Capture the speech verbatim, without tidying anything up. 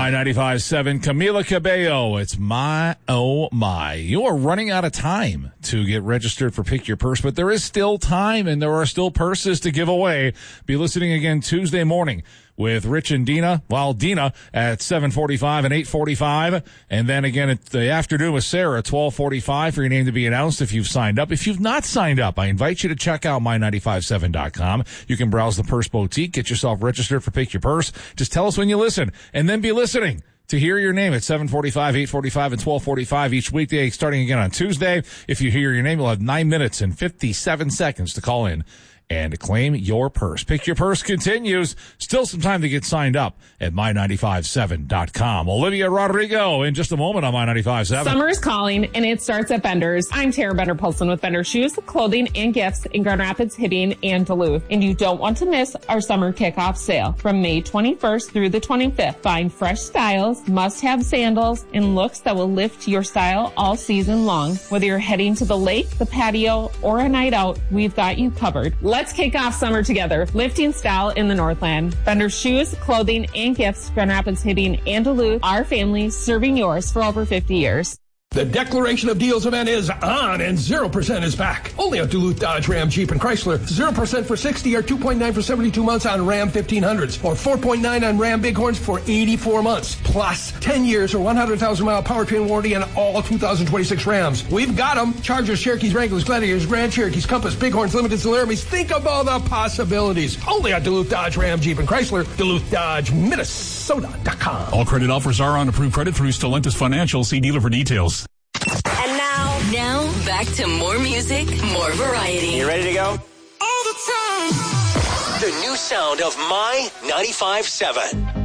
My ninety-five point seven, Camila Cabello. It's my, oh my. You are running out of time to get registered for Pick Your Purse, but there is still time and there are still purses to give away. Be listening again Tuesday morning with Rich and Dina. Well, Dina at seven forty-five and eight forty-five. And then again at the afternoon with Sarah at twelve forty-five for your name to be announced if you've signed up. If you've not signed up, I invite you to check out my ninety-five seven dot com. You can browse the Purse Boutique, get yourself registered for Pick Your Purse. Just tell us when you listen and then be listening to hear your name at seven forty-five, eight forty-five, and twelve forty-five each weekday, starting again on Tuesday. If you hear your name, you'll have nine minutes and fifty-seven seconds to call in and claim your purse. Pick Your Purse continues. Still some time to get signed up at my ninety-five seven dot com. Olivia Rodrigo in just a moment on my ninety-five seven. Summer is calling, and it starts at Bender's. I'm Tara Bender-Polson with Bender Shoes, Clothing, and Gifts in Grand Rapids, Hibbing, and Duluth. And you don't want to miss our summer kickoff sale from May twenty-first through the twenty-fifth. Find fresh styles, must-have sandals, and looks that will lift your style all season long. Whether you're heading to the lake, the patio, or a night out, we've got you covered. Let's kick off summer together. Lifting style in the Northland. Bender's Shoes, Clothing, and Gifts, Grand Rapids, Hibbing, and Duluth. Our family serving yours for over fifty years. The Declaration of Deals event is on, and zero percent is back. Only at Duluth Dodge, Ram, Jeep, and Chrysler. zero percent for sixty or two point nine for seventy-two months on Ram fifteen hundreds. Or four point nine on Ram Bighorns for eighty-four months. Plus ten years or one hundred thousand mile powertrain warranty on all two thousand twenty-six Rams. We've got them. Chargers, Cherokees, Wranglers, Gladiators, Grand Cherokees, Compass, Bighorns, Limiteds, and Laramies. Think of all the possibilities. Only at Duluth Dodge, Ram, Jeep, and Chrysler. Duluth Dodge, Minnesota dot com. All credit offers are on approved credit through Stellantis Financial. See dealer for details. And now, now back to more music, more variety. You ready to go? All the time. The new sound of My ninety-five seven.